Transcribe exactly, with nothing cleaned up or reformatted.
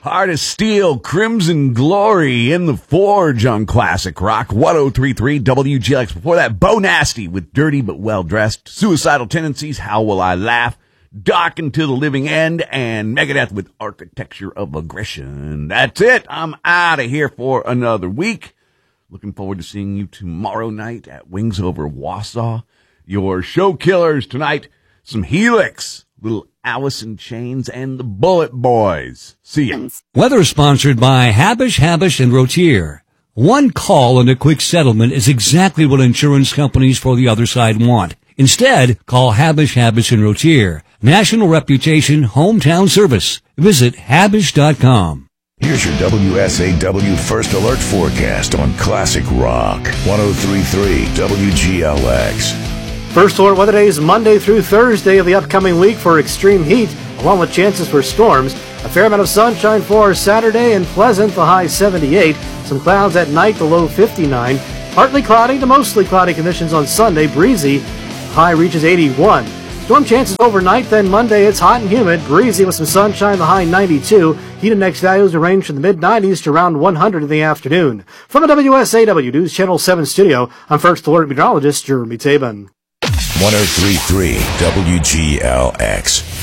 Heart of Steel, Crimson Glory in the Forge on Classic Rock, one oh three point three W G L X. Before that, Bo Nasty with Dirty But Well Dressed, Suicidal Tendencies, How Will I Laugh, Dark to the Living End, and Megadeth with Architecture of Aggression. That's it. I'm out of here for another week. Looking forward to seeing you tomorrow night at Wings Over Wausau. Your show killers tonight, some Helix, little Alice in Chains, and the Bullet Boys. See ya. Weather sponsored by Habish, Habish, and Rotier. One call and a quick settlement is exactly what insurance companies for the other side want. Instead, call Habish, Habish, and Rotier. National reputation, hometown service. Visit Habish dot com. Here's your W S A W First Alert forecast on Classic Rock. one oh three point three W G L X. First alert weather days Monday through Thursday of the upcoming week for extreme heat, along with chances for storms. A fair amount of sunshine for Saturday and pleasant, the high seventy-eight. Some clouds at night, the low fifty-nine. Partly cloudy to mostly cloudy conditions on Sunday, breezy. High reaches eighty-one. Storm chances overnight, then Monday it's hot and humid, breezy with some sunshine, the high ninety-two. Heat index values will range from the mid nineties to around one hundred in the afternoon. From the W S A W News Channel seven studio, I'm First Alert Meteorologist Jeremy Tabin. one oh three point three W G L X.